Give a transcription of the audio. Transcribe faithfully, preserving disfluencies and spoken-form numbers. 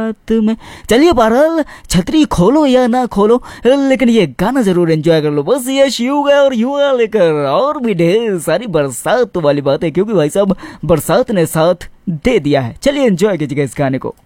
बरसात में। चलिए बहरहाल छतरी खोलो या ना खोलो, लेकिन ये गाना जरूर एंजॉय कर लो। बस ये युवा और युवा लेकर और भी ढेर सारी बरसात वाली बातें, क्योंकि भाई साहब बरसात ने साथ दे दिया है। चलिए एंजॉय कीजिएगा इस गाने को।